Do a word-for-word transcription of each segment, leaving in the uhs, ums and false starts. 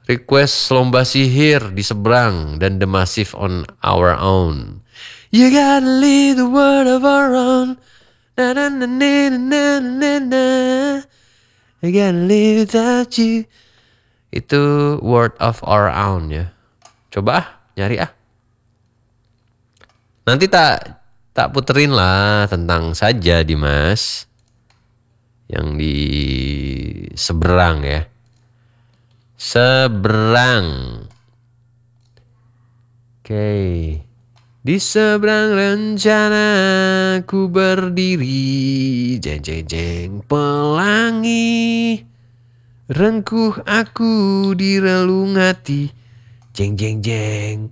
Request lomba sihir di seberang dan The Massive on Our Own. You gotta leave the world of our own. Na na na na na na na. I gotta live without you. Itu World of Our Own ya. Coba ah, nyari ah. Nanti tak tak puterin lah tentang saja Dimas. Yang di seberang ya. Seberang. Oke. Okay. Di seberang rencana ku berdiri, jeng jeng jeng pelangi, rengkuh aku di relung hati, jeng jeng jeng.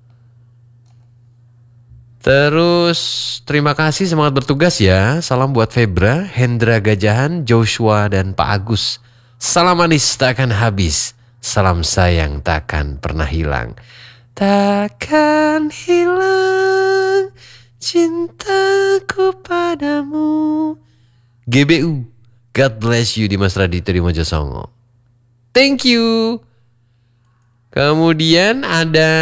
Terus terima kasih, semangat bertugas ya. Salam buat Febra, Hendra Gajahan, Joshua dan Pak Agus. Salam manis takkan habis, salam sayang takkan pernah hilang. Takkan hilang cintaku padamu. G B U, God bless you Dimas Raditya di Mojosongo. Thank you. Kemudian ada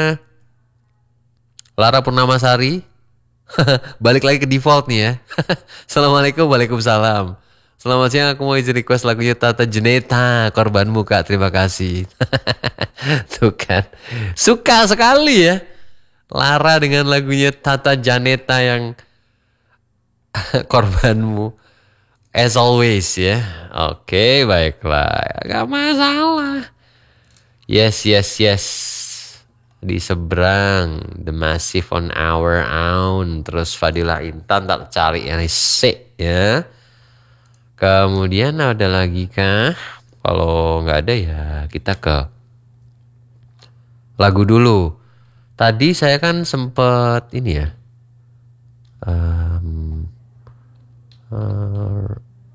Lara Purnamasari. Balik lagi ke default nih ya. Assalamualaikum, waalaikumsalam. Selamat siang, aku mau izin request lagunya Tata Janeta, Korbanmu Kak, terima kasih. Tuh kan, suka sekali ya Lara dengan lagunya Tata Janeta yang Korbanmu. As always ya. Oke, baiklah, gak masalah. Yes, yes, yes. Di seberang The Massive on Our Own. Terus Fadila Intan, tak cari yang C ya. Kemudian ada lagi kah? Kalau nggak ada ya kita ke lagu dulu. Tadi saya kan sempet ini ya. Um, uh,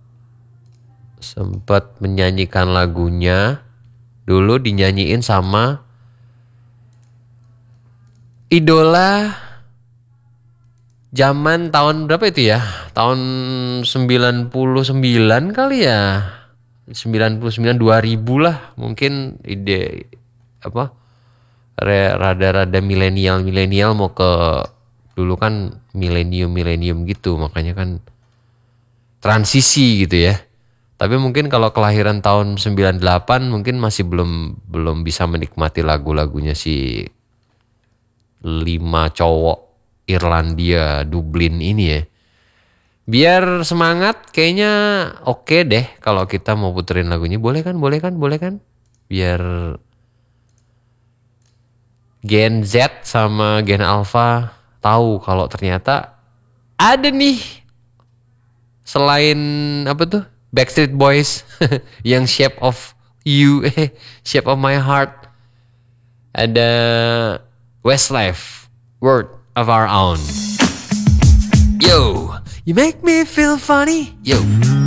sempet menyanyikan lagunya. Dulu dinyanyiin sama idola zaman tahun berapa itu ya? Tahun sembilan puluh sembilan kali ya. sembilan puluh sembilan dua ribu lah. Mungkin ide apa? Rada-rada milenial-milenial mau ke dulu kan milenium-milenium gitu. Makanya kan transisi gitu ya. Tapi mungkin kalau kelahiran tahun sembilan puluh delapan mungkin masih belum belum bisa menikmati lagu-lagunya si lima cowok Irlandia Dublin ini ya. Biar semangat kayaknya oke deh kalau kita mau puterin lagunya. Boleh kan? Boleh kan? Boleh kan? Biar Gen Z sama Gen Alpha tahu kalau ternyata ada nih selain apa tuh? Backstreet Boys yang Shape of You, eh Shape of My Heart. Ada Westlife, World of Our Own. Yo, you make me feel funny. Yo.